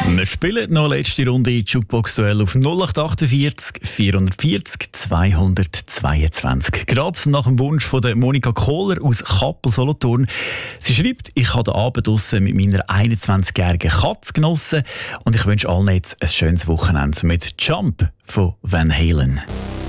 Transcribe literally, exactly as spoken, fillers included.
Wir spielen noch eine letzte Runde Jukebox-Duell auf null acht achtundvierzig vierhundertvierzig zweihundertzweiundzwanzig. Gerade nach dem Wunsch von der Monika Kohler aus Kappel-Solothurn. Sie schreibt, ich habe den Abend draussen mit meiner einundzwanzigjährigen Katze genossen und ich wünsche allen jetzt ein schönes Wochenende mit Jump von Van Halen.